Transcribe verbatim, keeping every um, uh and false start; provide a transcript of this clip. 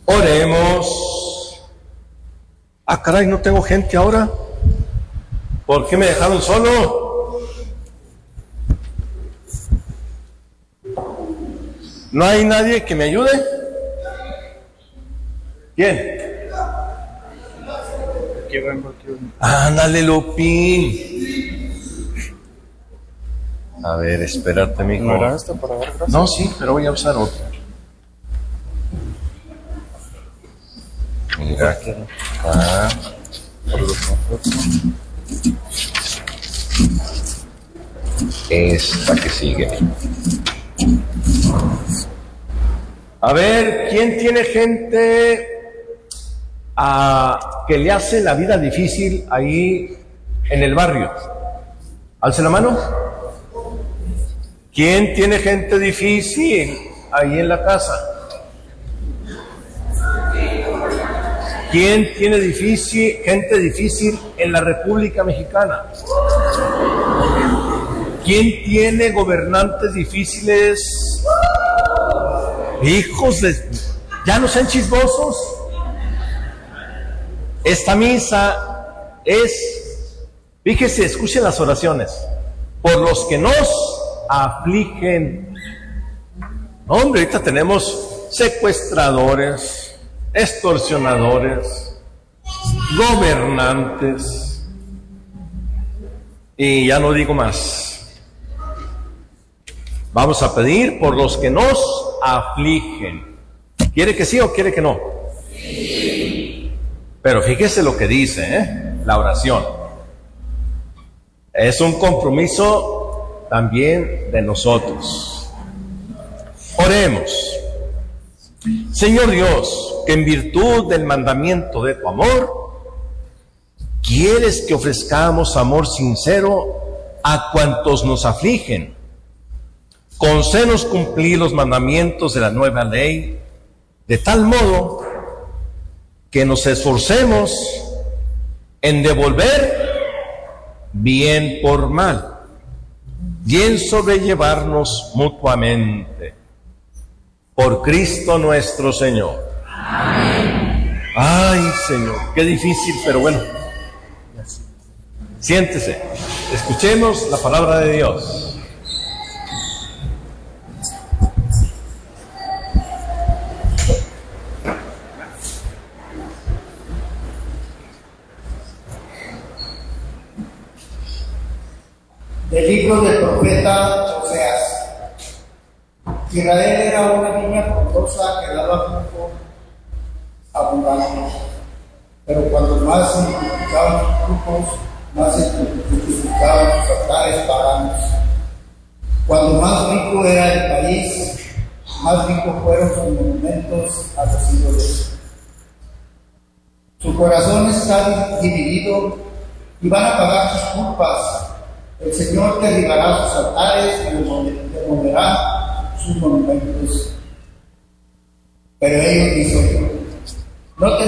Oremos. Ah, caray, no tengo gente ahora. ¿Por qué me dejaron solo? ¿No hay nadie que me ayude? ¿Quién? Ándale, Lupín. A ver, espérate, mijo. ¿No era esta para dar gracias? No, sí, pero voy a usar otra. Mira, acá. Esta que sigue. A ver, ¿quién tiene gente a, que le hace la vida difícil ahí en el barrio? Alce la mano. ¿Quién tiene gente difícil ahí en la casa? ¿Quién tiene difícil, gente difícil en la República Mexicana? ¿Quién tiene gobernantes difíciles? Hijos de... ¿Ya no sean chismosos? Esta misa es... Fíjese, escuchen las oraciones. Por los que nos afligen. Hombre, ahorita tenemos secuestradores, extorsionadores, gobernantes, y ya no digo más. Vamos a pedir por los que nos afligen. ¿Quiere que sí o quiere que no? Sí. Pero fíjese lo que dice, ¿eh? La oración. Es un compromiso también de nosotros. Oremos. Señor Dios, que en virtud del mandamiento de tu amor, quieres que ofrezcamos amor sincero a cuantos nos afligen. Concédenos cumplir los mandamientos de la nueva ley, de tal modo que nos esforcemos en devolver bien por mal y en sobrellevarnos mutuamente. Por Cristo nuestro Señor. Amén. Ay, Señor, qué difícil, pero bueno. Siéntese. Escuchemos la palabra de Dios. Del libro del profeta Oseas. Israel era una niña frondosa que daba fruto abundante, pero cuando más se multiplicaban sus frutos, más se multiplicaban sus altares paganos. Cuando más rico era el país, más ricos fueron sus monumentos a los ídolos. Su corazón está dividido y van a pagar sus culpas. El Señor derribará sus altares y demolerá sus monumentos. Pero ellos dicen, no te